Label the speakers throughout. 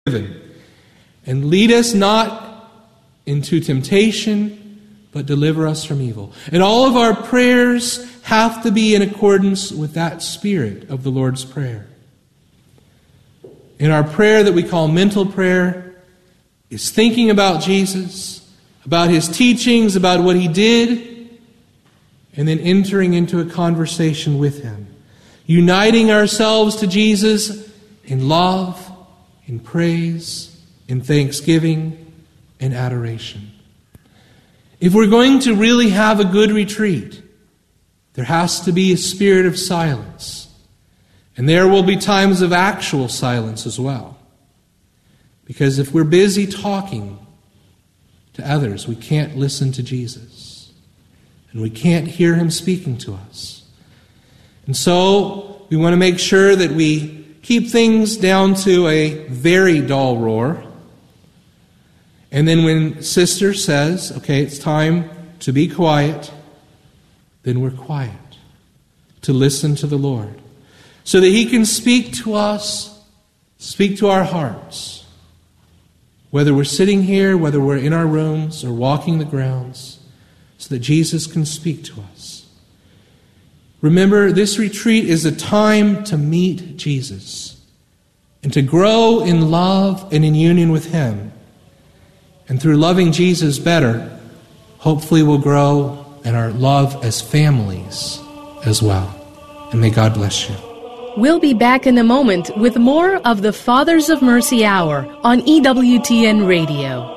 Speaker 1: And lead us not into temptation, but deliver us from evil. And all of our prayers have to be in accordance with that spirit of the Lord's Prayer. In our prayer that we call mental prayer is thinking about Jesus, about His teachings, about what He did, and then entering into a conversation with Him. Uniting ourselves to Jesus in love, in praise, in thanksgiving, and adoration. If we're going to really have a good retreat, there has to be a spirit of silence. And there will be times of actual silence as well. Because if we're busy talking to others, we can't listen to Jesus. And we can't hear Him speaking to us. And so we want to make sure that we keep things down to a very dull roar. And then when Sister says, okay, it's time to be quiet, then we're quiet to listen to the Lord. So that He can speak to us, speak to our hearts. Whether we're sitting here, whether we're in our rooms or walking the grounds, so that Jesus can speak to us. Remember, this retreat is a time to meet Jesus and to grow in love and in union with Him. And through loving Jesus better, hopefully we'll grow in our love as families as well. And may God bless you.
Speaker 2: We'll be back in a moment with more of the Fathers of Mercy Hour on EWTN Radio.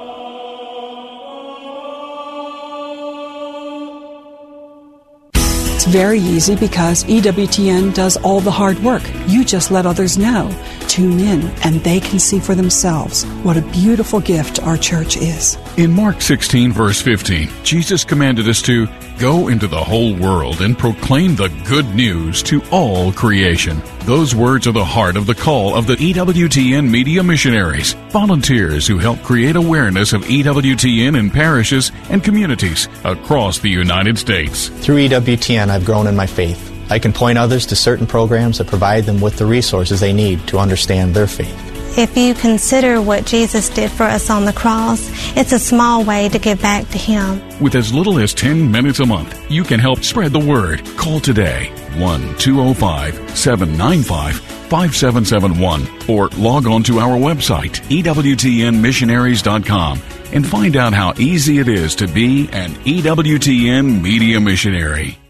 Speaker 3: It's very easy because EWTN does all the hard work. You just let others know. Tune in, and they can see for themselves what a beautiful gift our church is.
Speaker 4: In Mark 16, verse 15, Jesus commanded us to go into the whole world and proclaim the good news to all creation. Those words are the heart of the call of the EWTN Media Missionaries, volunteers who help create awareness of EWTN in parishes and communities across the United States.
Speaker 5: Through EWTN, I've grown in my faith. I can point others to certain programs that provide them with the resources they need to understand their faith.
Speaker 6: If you consider what Jesus did for us on the cross, it's a small way to give back to Him.
Speaker 4: With as little as 10 minutes a month, you can help spread the word. Call today, 1-205-795-5771, or log on to our website, EWTNmissionaries.com, and find out how easy it is to be an EWTN Media Missionary.